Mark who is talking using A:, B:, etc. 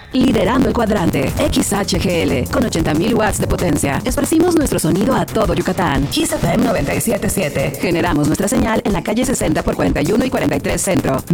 A: liderando el cuadrante. XHGL, con 80.000 watts de potencia. Esparcimos nuestro sonido a todo Yucatán. Kiss FM 97.7. Generamos nuestra señal en la calle 60 por 41 y 43 Centro.